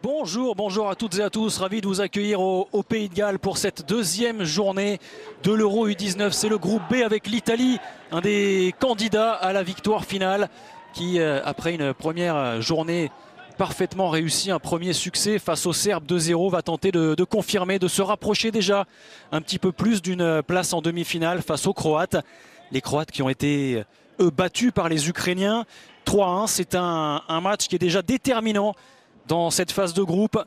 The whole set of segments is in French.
Bonjour à toutes et à tous, ravi de vous accueillir au Pays de Galles pour cette deuxième journée de l'Euro U19. C'est le groupe B avec l'Italie, un des candidats à la victoire finale qui, après une première journée parfaitement réussie, un premier succès face aux Serbes 2-0, va tenter de confirmer, de se rapprocher déjà un petit peu plus d'une place en demi-finale face aux Croates. Les Croates qui ont été battus par les Ukrainiens 3-1, c'est un match qui est déjà déterminant dans cette phase de groupe,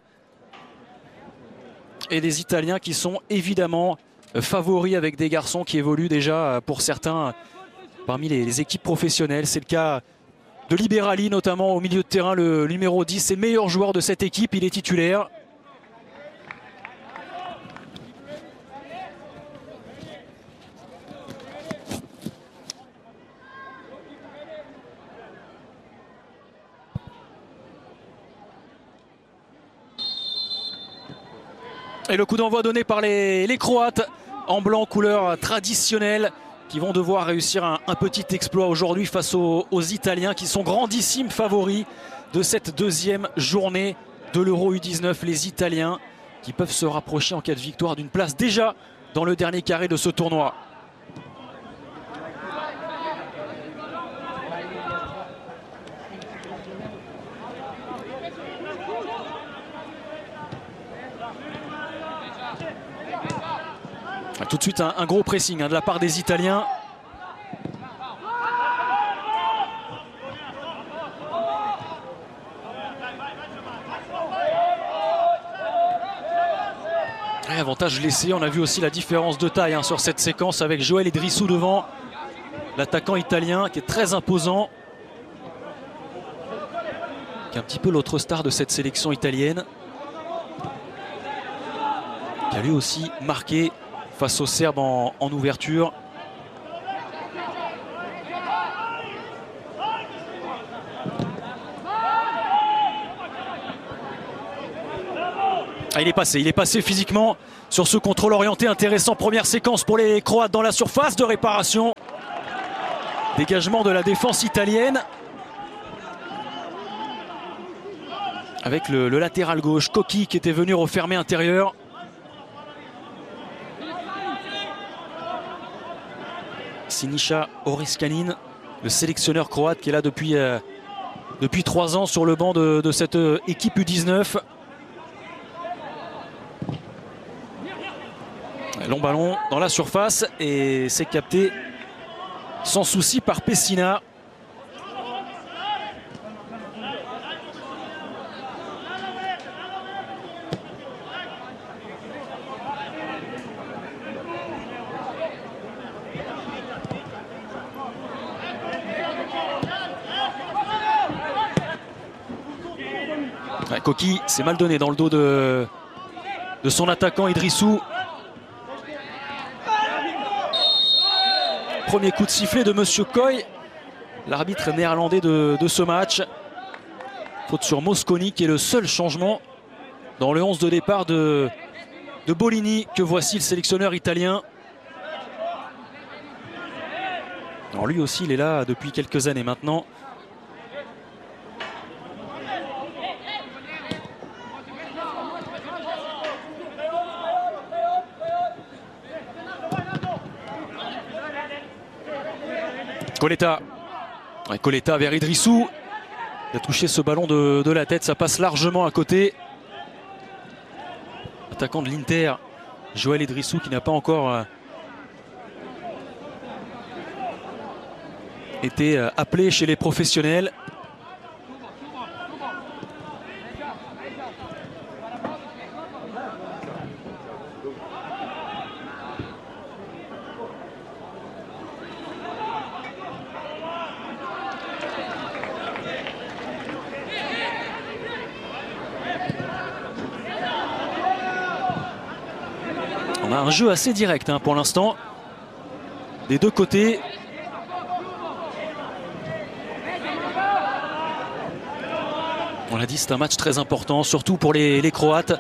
et des Italiens qui sont évidemment favoris avec des garçons qui évoluent déjà pour certains parmi les équipes professionnelles. C'est le cas de Liberali notamment au milieu de terrain, le numéro 10, c'est le meilleur joueur de cette équipe, il est titulaire. Et le coup d'envoi donné par les Croates en blanc, couleur traditionnelle, qui vont devoir réussir un petit exploit aujourd'hui face aux Italiens qui sont grandissimes favoris de cette deuxième journée de l'Euro U19. Les Italiens qui peuvent se rapprocher en cas de victoire d'une place déjà dans le dernier carré de ce tournoi. Tout de suite un gros pressing de la part des Italiens. Et avantage laissé, on a vu aussi la différence de taille sur cette séquence avec Joël Idrissou devant, l'attaquant italien qui est très imposant, qui est un petit peu l'autre star de cette sélection italienne, qui a lui aussi marqué face aux Serbes en ouverture. Il est passé physiquement sur ce contrôle orienté intéressant. Première séquence pour les Croates dans la surface de réparation. Dégagement de la défense italienne. Avec le latéral gauche, Koki, qui était venu refermer intérieur. Siniša Oreskanin, le sélectionneur croate qui est là depuis 3 ans sur le banc de cette équipe U19. Long ballon dans la surface et c'est capté sans souci par Pessina. Koki s'est mal donné dans le dos de son attaquant Idrissou. Premier coup de sifflet de Monsieur Koy, l'arbitre néerlandais de ce match. Faute sur Mosconi qui est le seul changement dans le 11 de départ de Bolini, que voici le sélectionneur italien. Alors lui aussi il est là depuis quelques années maintenant. Coletta vers Idrissou. Il a touché ce ballon de la tête, ça passe largement à côté. Attaquant de l'Inter, Joël Idrissou, qui n'a pas encore été appelé chez les professionnels. On a un jeu assez direct pour l'instant, des deux côtés. On l'a dit, c'est un match très important, surtout pour les Croates.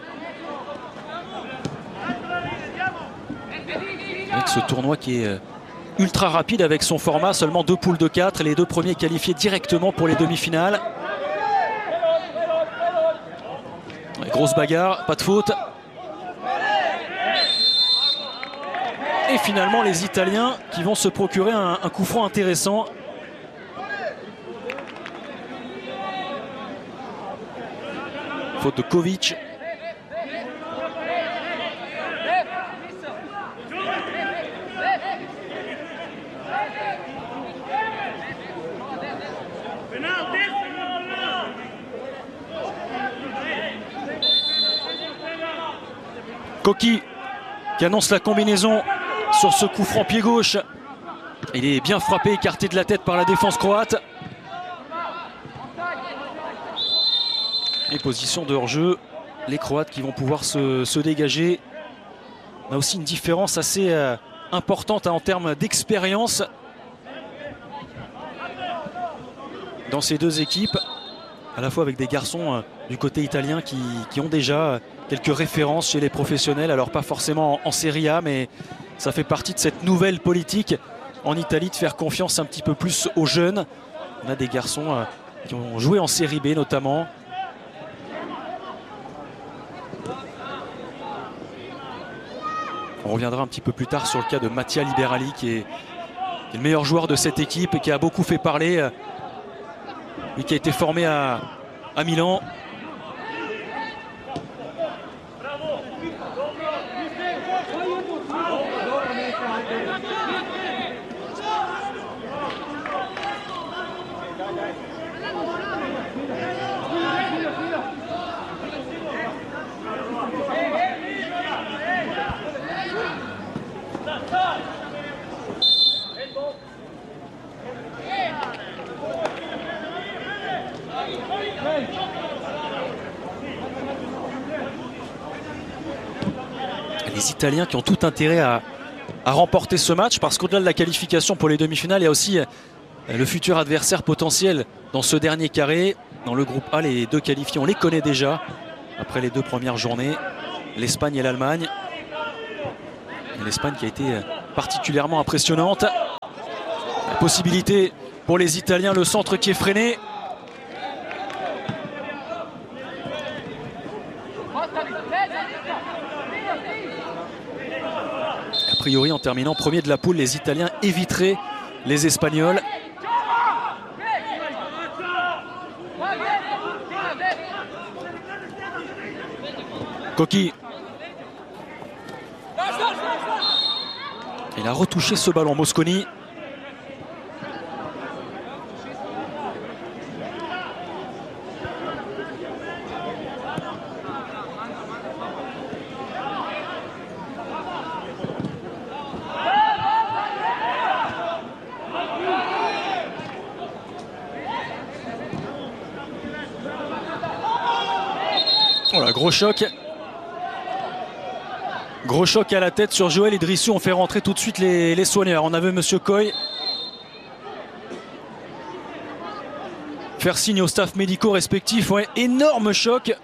Avec ce tournoi qui est ultra rapide avec son format, seulement 2 poules de 4, les 2 premiers qualifiés directement pour les demi-finales. Grosse bagarre, pas de faute. Et finalement les Italiens qui vont se procurer un coup franc intéressant. Faute de Kovic. Koki qui annonce la combinaison sur ce coup franc pied gauche. Il est bien frappé, écarté de la tête par la défense croate. Et position de hors-jeu. Les Croates qui vont pouvoir se dégager. On a aussi une différence assez importante en termes d'expérience dans ces deux équipes. À la fois avec des garçons du côté italien qui ont déjà quelques références chez les professionnels. Alors pas forcément en Serie A, mais ça fait partie de cette nouvelle politique en Italie de faire confiance un petit peu plus aux jeunes. On a des garçons qui ont joué en Série B notamment. On reviendra un petit peu plus tard sur le cas de Mattia Liberali qui est le meilleur joueur de cette équipe et qui a beaucoup fait parler. Lui qui a été formé à Milan. Les Italiens qui ont tout intérêt à remporter ce match parce qu'au-delà de la qualification pour les demi-finales, il y a aussi le futur adversaire potentiel dans ce dernier carré. Dans le groupe A, les deux qualifiés, on les connaît déjà après les deux premières journées, l'Espagne et l'Allemagne. L'Espagne qui a été particulièrement impressionnante. La possibilité pour les Italiens, le centre qui est freiné. A priori, en terminant premier de la poule, les Italiens éviteraient les Espagnols. Koki. Il a retouché ce ballon, Mosconi. Voilà, gros choc. Gros choc à la tête sur Joël Idrissou. On fait rentrer tout de suite les soigneurs. On avait Monsieur Coy faire signe aux staffs médicaux respectifs. Ouais, énorme choc.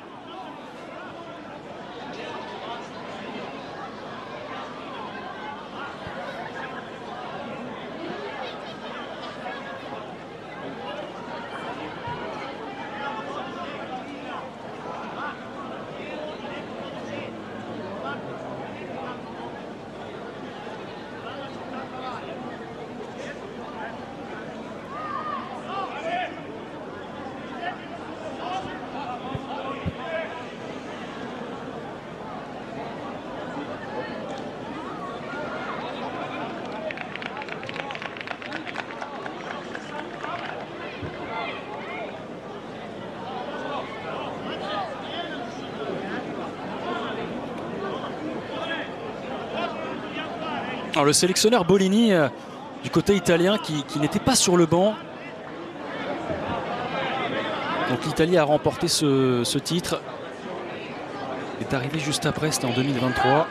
Alors le sélectionneur Bolini du côté italien qui n'était pas sur le banc. Donc l'Italie a remporté ce titre. Il est arrivé juste après, c'était en 2023.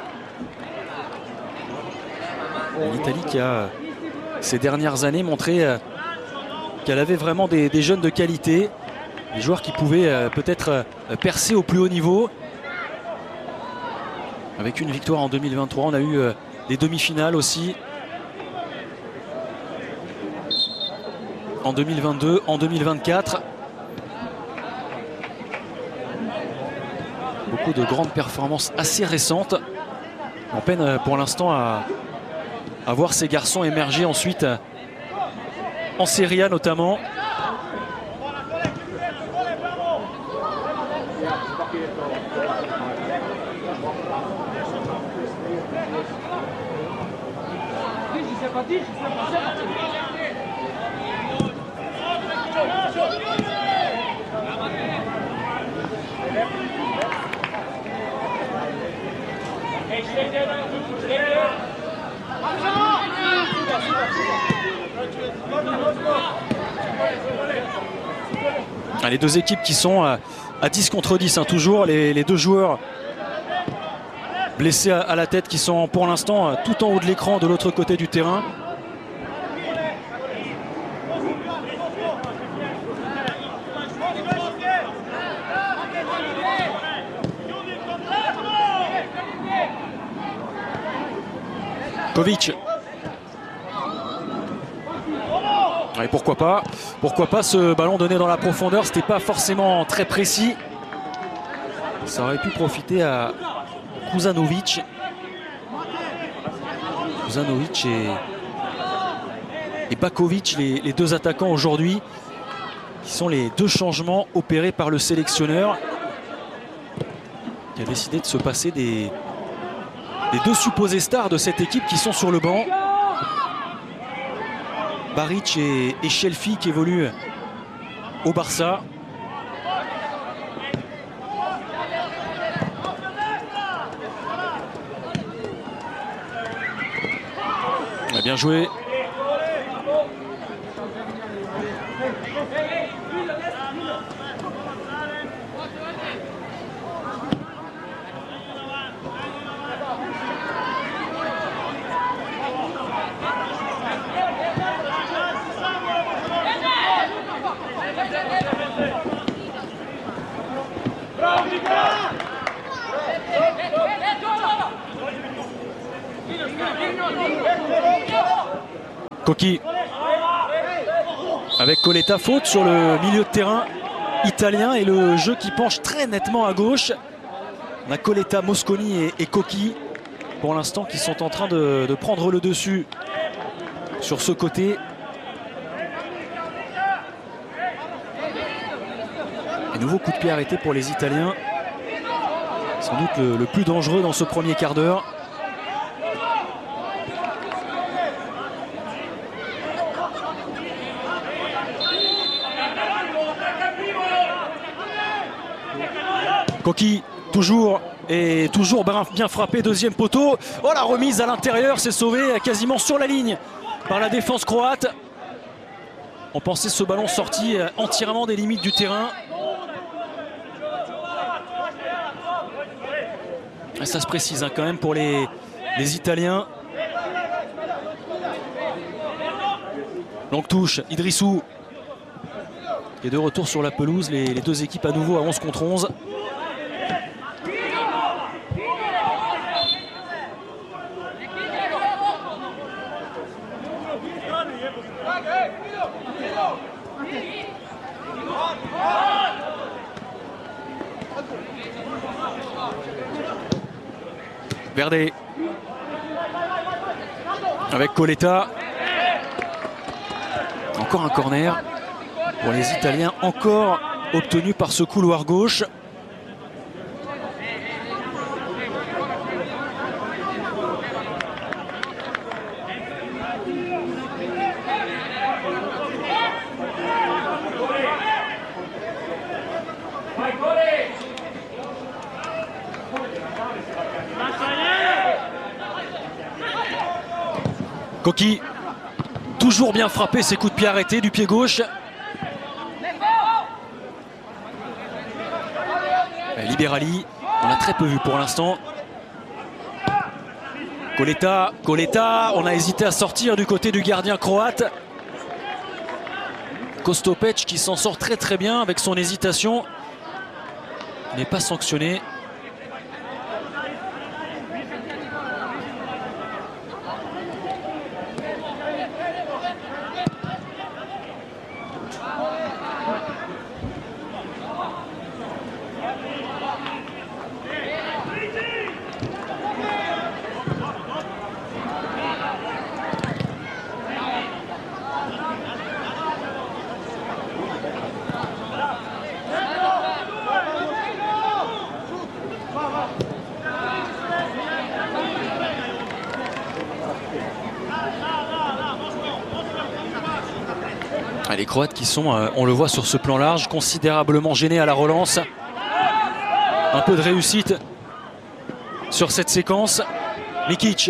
L'Italie qui a ces dernières années montré qu'elle avait vraiment des jeunes de qualité. Des joueurs qui pouvaient peut-être percer au plus haut niveau. Avec une victoire en 2023, on a eu des demi-finales aussi. En 2022, en 2024. beaucoup de grandes performances assez récentes. On peine pour l'instant à voir ces garçons émerger ensuite en Serie A notamment. Les deux équipes qui sont à 10 contre 10, hein, toujours les deux joueurs blessés à la tête qui sont pour l'instant tout en haut de l'écran de l'autre côté du terrain. Kovic. Et pourquoi pas ce ballon donné dans la profondeur, c'était pas forcément très précis. Ça aurait pu profiter à Kuzanovic. Kuzanovic et Bakovic, les deux attaquants aujourd'hui, qui sont les deux changements opérés par le sélectionneur, qui a décidé de se passer des deux supposés stars de cette équipe qui sont sur le banc. Baric et Shelfi qui évoluent au Barça. Bien joué. Cocchi avec Coletta, faute sur le milieu de terrain italien et le jeu qui penche très nettement à gauche. On a Coletta, Mosconi et Cocchi pour l'instant qui sont en train de prendre le dessus sur ce côté. Un nouveau coup de pied arrêté pour les Italiens. Sans doute le plus dangereux dans ce premier quart d'heure. Cocchi toujours bien frappé, deuxième poteau. Oh, la remise à l'intérieur, c'est sauvé quasiment sur la ligne par la défense croate. On pensait ce ballon sorti entièrement des limites du terrain. Et ça se précise hein, quand même pour les Italiens. Longue touche, Idrissou qui est de retour sur la pelouse. Les deux équipes à nouveau à 11 contre 11. Verde avec Coletta. Encore un corner pour les Italiens, encore obtenu par ce couloir gauche. Cocchi, toujours bien frappé, ses coups de pied arrêtés du pied gauche. Liberali, on l'a très peu vu pour l'instant. Coletta, on a hésité à sortir du côté du gardien croate. Kostopec qui s'en sort très bien avec son hésitation. Il n'est pas sanctionné. Ah, les Croates qui sont, on le voit sur ce plan large, considérablement gênés à la relance. Un peu de réussite sur cette séquence. Mikic.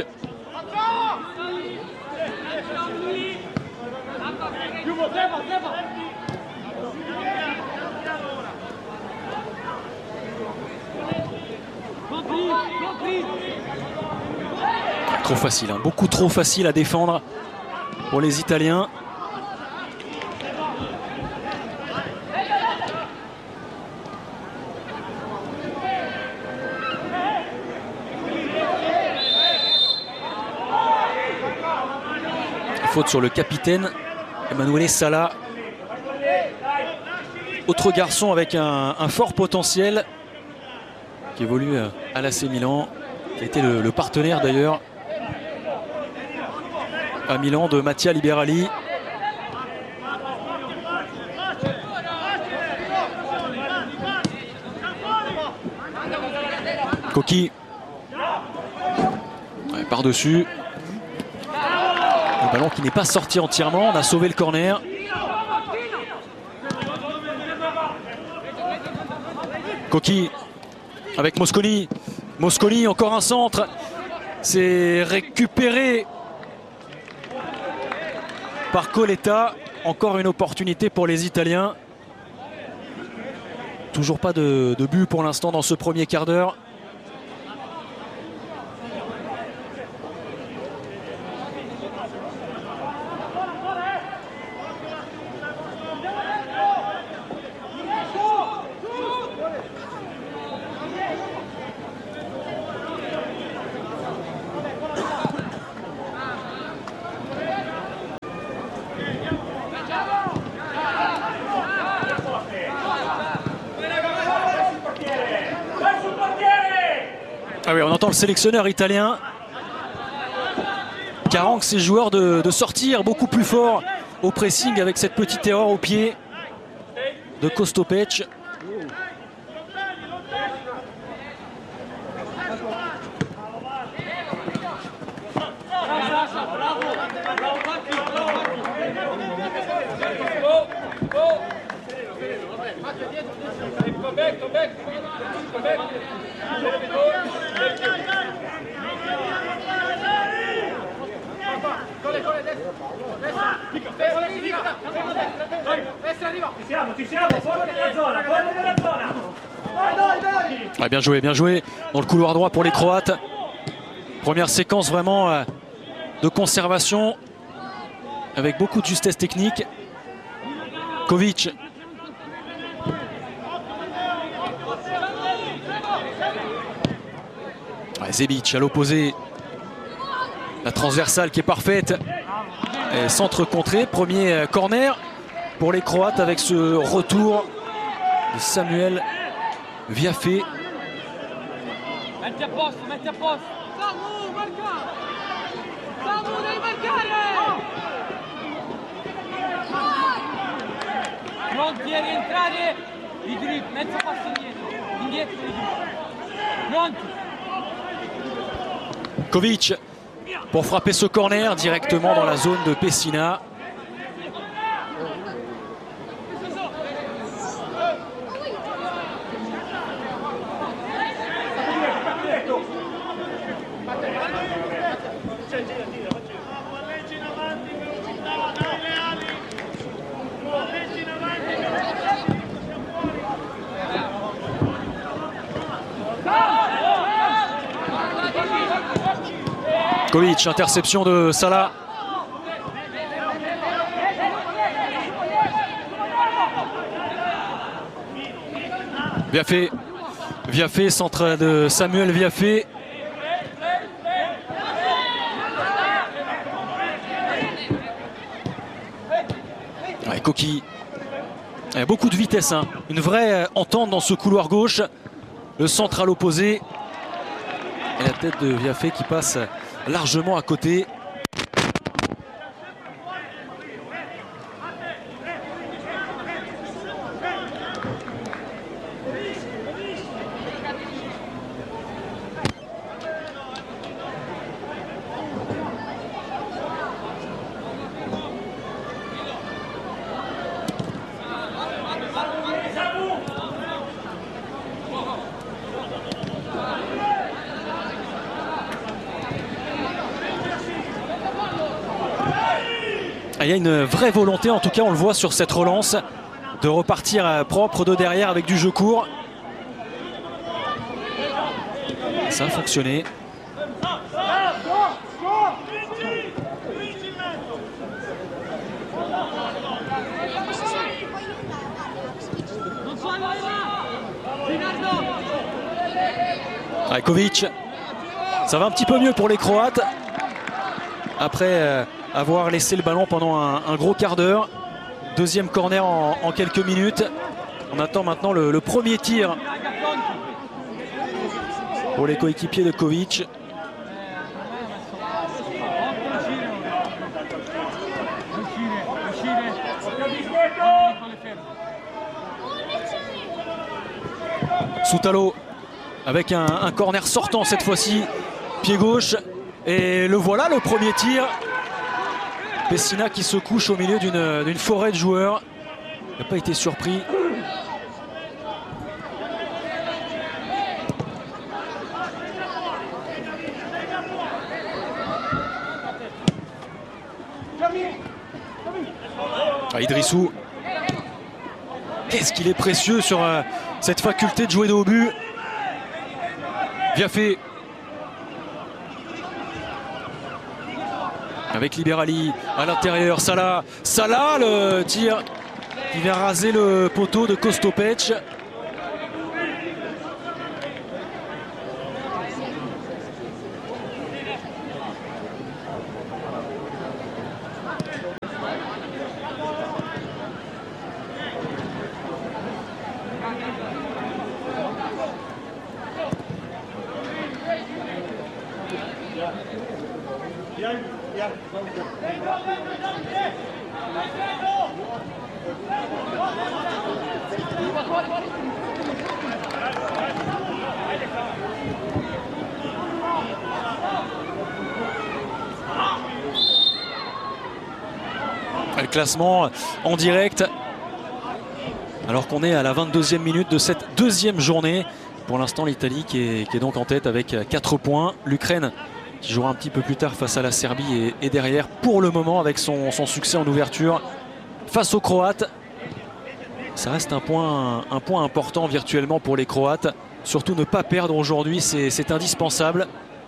Trop facile, hein, beaucoup trop facile à défendre pour les Italiens. Faute sur le capitaine Emanuele Sala. Autre garçon avec un fort potentiel qui évolue à l'AC Milan, qui a été le partenaire d'ailleurs à Milan de Mattia Liberali. Coqui par-dessus. Le ballon qui n'est pas sorti entièrement. On a sauvé le corner. Coqui avec Mosconi. Mosconi, encore un centre. C'est récupéré par Coletta. Encore une opportunité pour les Italiens. Toujours pas de but pour l'instant dans ce premier quart d'heure. Ah oui, on entend le sélectionneur italien qui harangue ses joueurs de sortir beaucoup plus fort au pressing avec cette petite erreur au pied de Kostopec. Ah, bien joué dans le couloir droit pour les Croates. Première séquence vraiment de conservation avec beaucoup de justesse technique. Kovic. Zebic à l'opposé. La transversale qui est parfaite. Et centre contré. Premier corner pour les Croates avec ce retour de Samuel Viafé. Pronti a rientrare di grip, mezzo passo indietro di grip. Pronti. Kovic pour frapper ce corner directement dans la zone de Pessina. Kovic, interception de Salah. Viafé, centre de Samuel Viafé. Ouais, Coqui. Beaucoup de vitesse, hein. Une vraie entente dans ce couloir gauche. Le centre à l'opposé. Et la tête de Viafé qui passe largement à côté. Il y a une vraie volonté, en tout cas on le voit sur cette relance, de repartir propre de derrière avec du jeu court. Ça a fonctionné. Rajkovic, ça va un petit peu mieux pour les Croates après avoir laissé le ballon pendant un gros quart d'heure. Deuxième corner en quelques minutes. On attend maintenant le premier tir pour les coéquipiers de Kovic. Soutalo avec un corner sortant cette fois-ci, pied gauche, et le voilà le premier tir. Pessina qui se couche au milieu d'une forêt de joueurs. Il n'a pas été surpris. Idrissou, qu'est-ce qu'il est précieux sur cette faculté de jouer de haut but. Bien fait. Avec Liberali à l'intérieur, Salah, le tir qui vient raser le poteau de Kostopec. Le classement en direct alors qu'on est à la 22e minute de cette deuxième journée. Pour l'instant l'Italie qui est donc en tête avec 4 points. L'Ukraine qui jouera un petit peu plus tard face à la Serbie et derrière pour le moment avec son succès en ouverture face aux Croates. Ça reste un point important virtuellement pour les Croates. Surtout ne pas perdre aujourd'hui, c'est indispensable.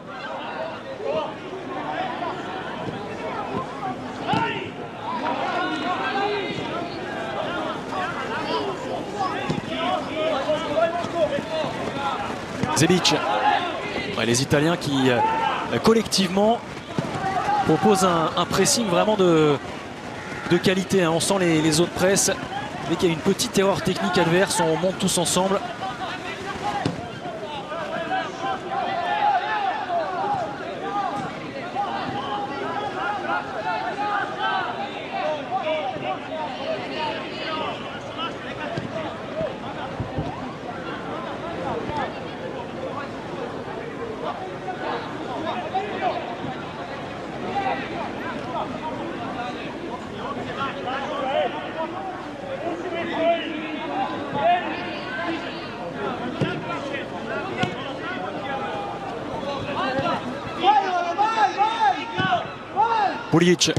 Zebic, les Italiens qui collectivement proposent un pressing vraiment de qualité, hein. On sent les autres presses. Dès qu'il y a une petite erreur technique adverse, on monte tous ensemble. Puljic.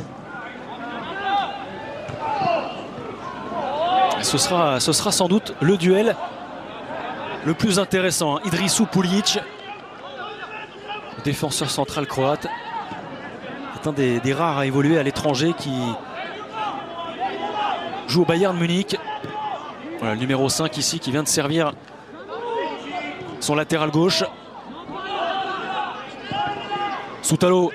Ce sera sans doute le duel le plus intéressant. Idrissou Puljic, défenseur central croate. C'est un des rares à évoluer à l'étranger qui joue au Bayern Munich. Voilà, le numéro 5 ici qui vient de servir son latéral gauche. Soutalo.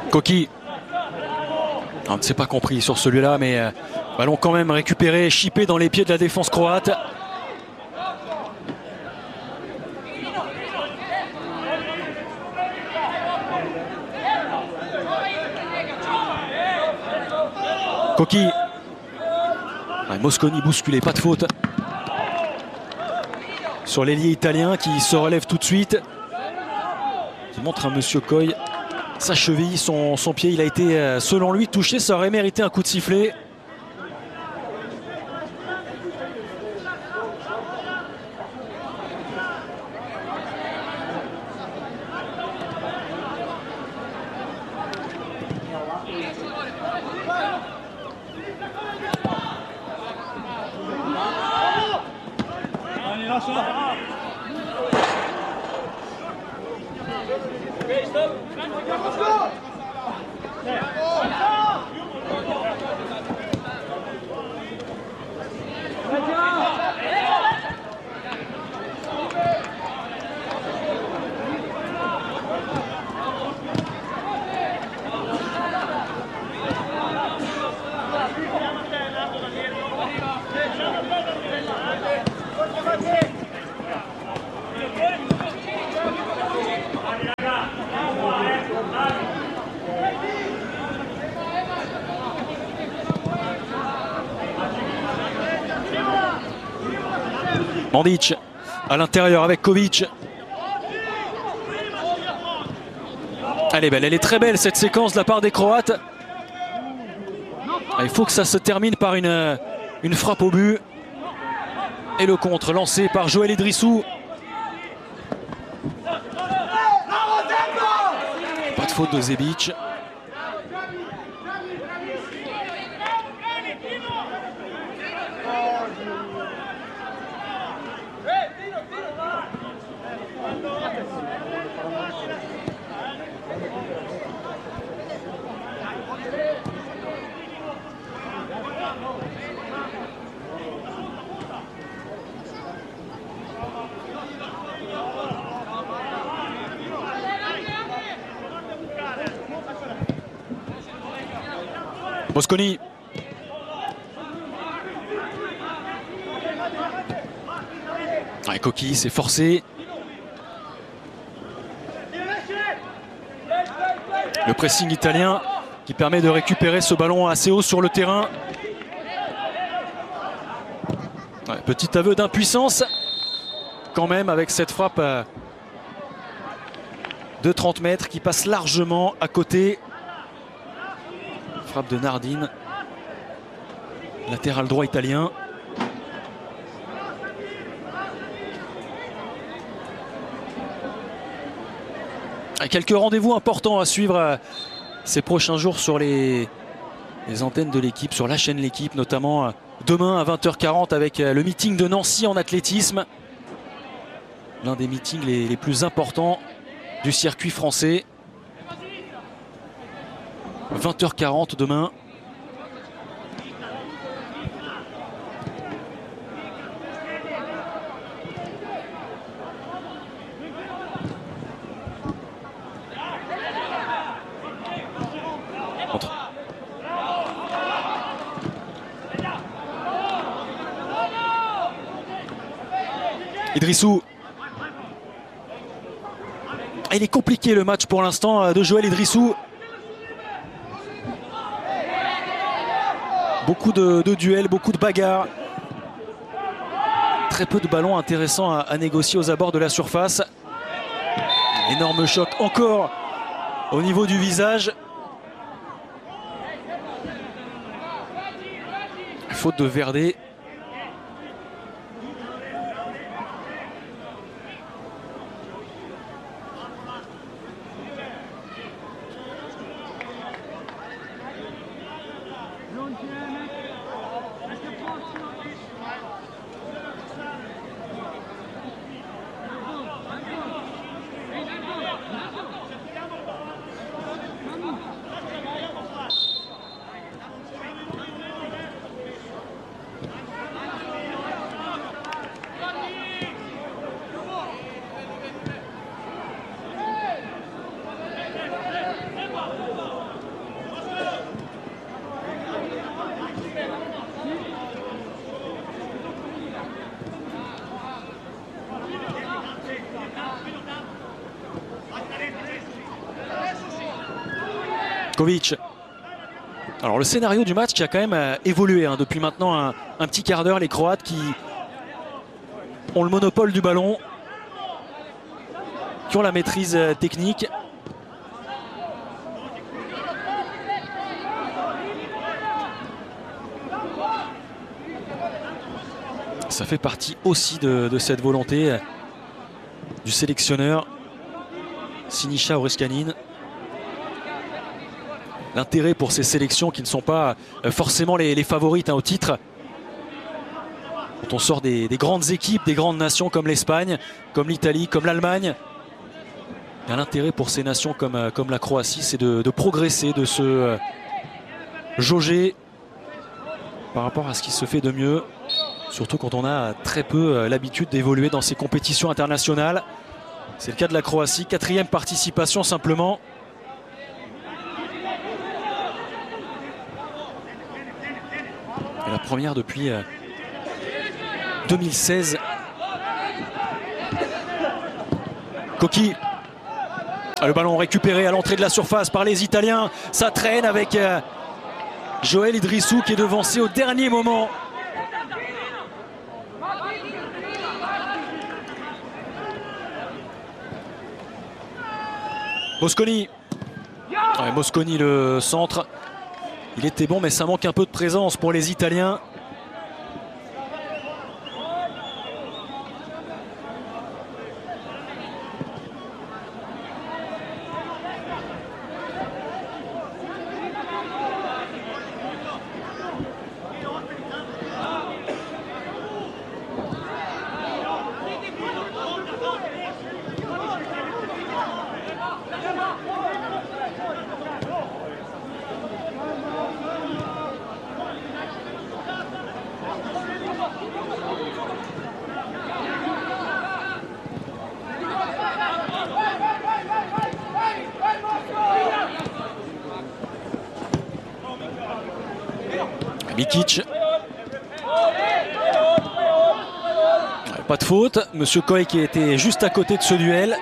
Koki. On ne s'est pas compris sur celui-là, mais ballon quand même récupéré, chippé dans les pieds de la défense croate. Koki. Mosconi bousculé, pas de faute. Sur l'ailier italien qui se relève tout de suite. Qui montre à Monsieur Coy sa cheville, son pied. Il a été, selon lui, touché. Ça aurait mérité un coup de sifflet. Mandic à l'intérieur avec Kovic. Elle est belle, elle est très belle cette séquence de la part des Croates. Il faut que ça se termine par une frappe au but. Et le contre lancé par Joël Idrissou. Pas de faute de Zebic. Mosconi. Koki s'est forcé. Le pressing italien qui permet de récupérer ce ballon assez haut sur le terrain. Petit aveu d'impuissance quand même avec cette frappe de 30 mètres qui passe largement à côté. Frappe de Nardine, latéral droit italien. Quelques rendez-vous importants à suivre ces prochains jours sur les antennes de l'équipe, sur la chaîne L'équipe, notamment demain à 20h40 avec le meeting de Nancy en athlétisme. L'un des meetings les plus importants du circuit français. 20h40 demain. Idrissou. Il est compliqué le match pour l'instant de Joël Idrissou. Beaucoup de duels, beaucoup de bagarres. Très peu de ballons intéressants à négocier aux abords de la surface. Énorme choc encore au niveau du visage. Faute de Verdé. Bošković. Alors le scénario du match qui a quand même évolué hein, depuis maintenant un petit quart d'heure. Les Croates qui ont le monopole du ballon, qui ont la maîtrise technique. Ça fait partie aussi de cette volonté du sélectionneur Sinisa Orescanin. L'intérêt pour ces sélections qui ne sont pas forcément les favorites hein, au titre. Quand on sort des grandes équipes, des grandes nations comme l'Espagne, comme l'Italie, comme l'Allemagne, l'intérêt pour ces nations comme la Croatie, c'est de progresser, de se jauger par rapport à ce qui se fait de mieux. Surtout quand on a très peu l'habitude d'évoluer dans ces compétitions internationales. C'est le cas de la Croatie, 4e participation simplement. Et la première depuis 2016. Koki. Le ballon récupéré à l'entrée de la surface par les Italiens. Ça traîne avec Joël Idrissou qui est devancé au dernier moment. Mosconi. Ouais, Mosconi le centre. Il était bon mais ça manque un peu de présence pour les Italiens. Mikic. Pas de faute. Monsieur Koy qui était juste à côté de ce duel.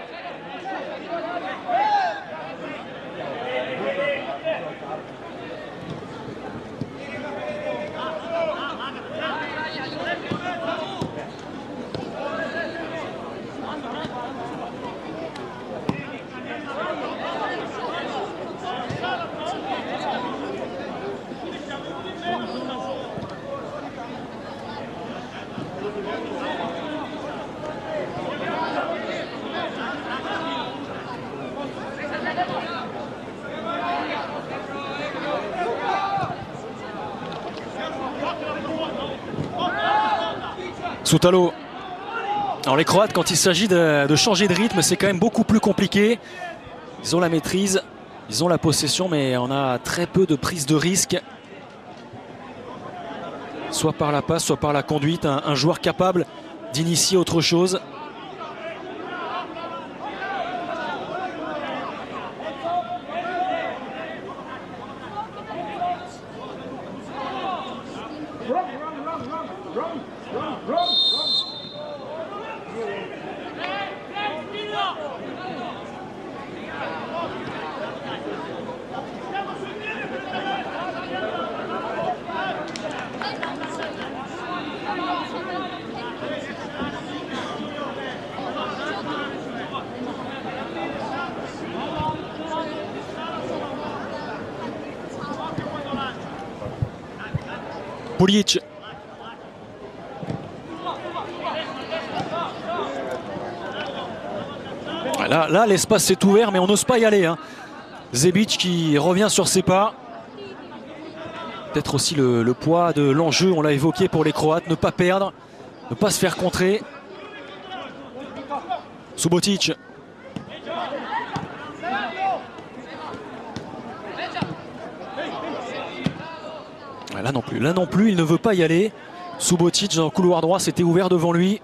Soutalo. Alors les Croates, quand il s'agit de changer de rythme, c'est quand même beaucoup plus compliqué. Ils ont la maîtrise, ils ont la possession, mais on a très peu de prise de risque. Soit par la passe, soit par la conduite. Un joueur capable d'initier autre chose. Puljic. Là l'espace s'est ouvert, mais on n'ose pas y aller. Hein. Zebic qui revient sur ses pas. Peut-être aussi le poids de l'enjeu, on l'a évoqué pour les Croates. Ne pas perdre, ne pas se faire contrer. Subotic. Là non plus, il ne veut pas y aller. Subotic dans le couloir droit, c'était ouvert devant lui.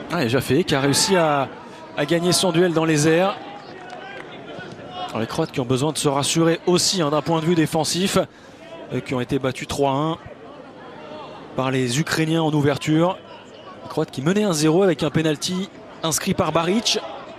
Ah, et Jaffe qui a réussi à gagner son duel dans les airs. Alors, les Croates qui ont besoin de se rassurer aussi d'un point de vue défensif, qui ont été battus 3-1 par les Ukrainiens en ouverture. Les Croates qui menaient 1-0 avec un penalty inscrit par Baric.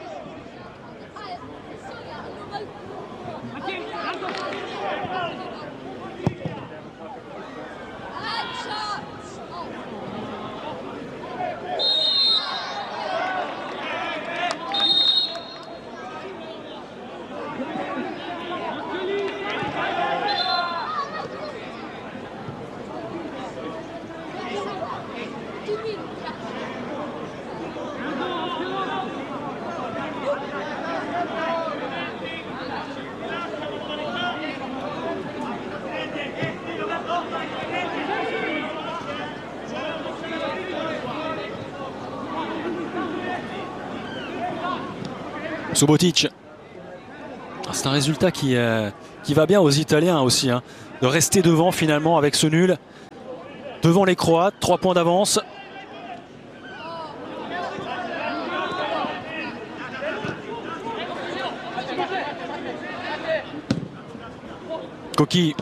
Subotic. C'est un résultat qui va bien aux Italiens aussi, hein, de rester devant finalement avec ce nul. Devant les Croates, 3 points d'avance. Koki.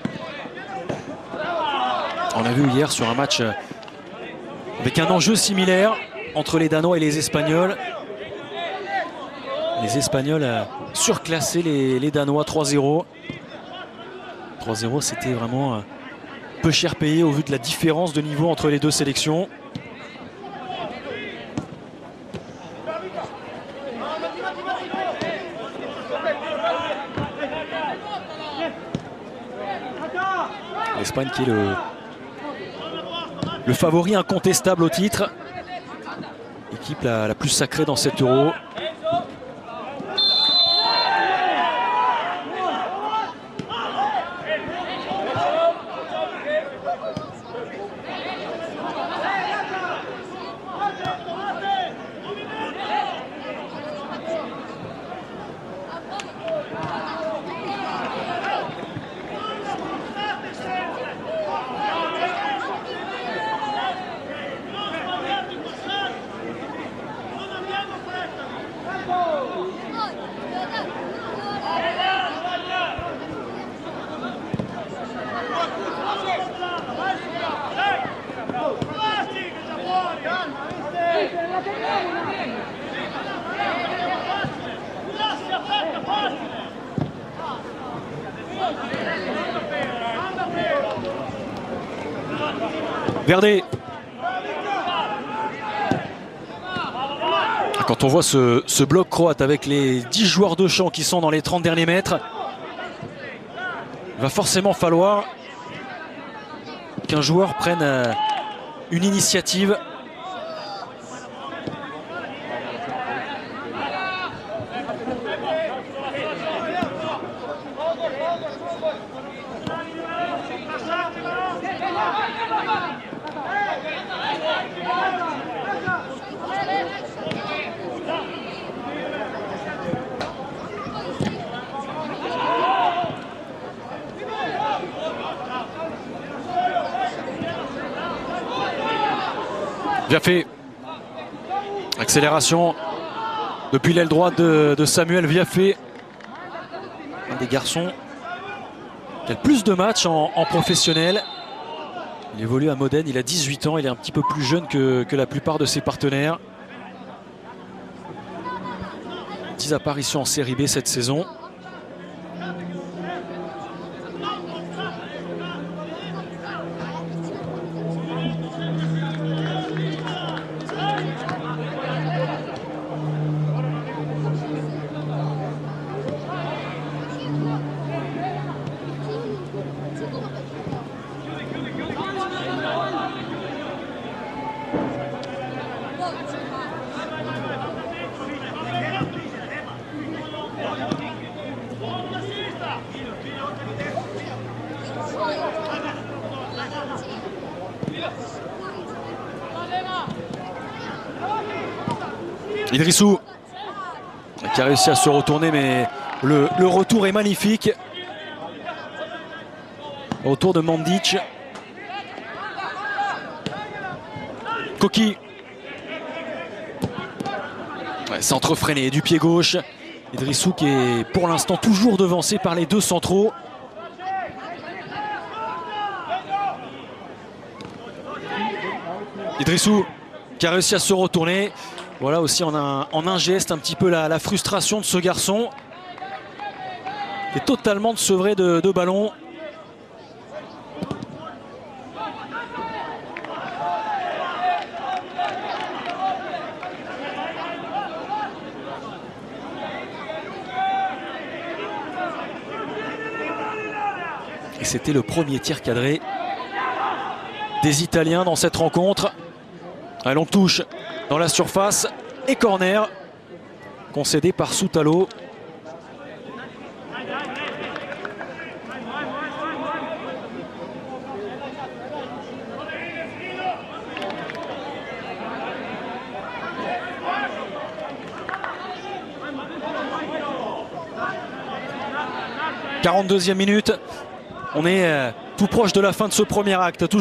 On a vu hier sur un match avec un enjeu similaire entre les Danois et les Espagnols. Les Espagnols surclassé les Danois 3-0. 3-0, c'était vraiment peu cher payé au vu de la différence de niveau entre les deux sélections. L'Espagne qui est le favori incontestable au titre. Équipe la plus sacrée dans cet Euro. Verde. Quand on voit ce bloc croate avec les 10 joueurs de champ qui sont dans les 30 derniers mètres, il va forcément falloir qu'un joueur prenne une initiative. Bien fait. Accélération depuis l'aile droite de Samuel Viaffé. Un des garçons qui a le plus de matchs en professionnel. Il évolue à Modène, il a 18 ans, il est un petit peu plus jeune que la plupart de ses partenaires. 10 apparitions en Série B cette saison. Idrissou qui a réussi à se retourner, mais le retour est magnifique. Retour de Mandic. Ouais, centre freiné du pied gauche. Idrissou qui est pour l'instant toujours devancé par les deux centraux. Idrissou qui a réussi à se retourner. Voilà aussi en un geste un petit peu la frustration de ce garçon. Qui est totalement sevré de ballon. Et c'était le premier tir cadré des Italiens dans cette rencontre. Un long touche dans la surface et corner concédé par Soutalo. « 42e minute ». On est tout proche de la fin de ce premier acte.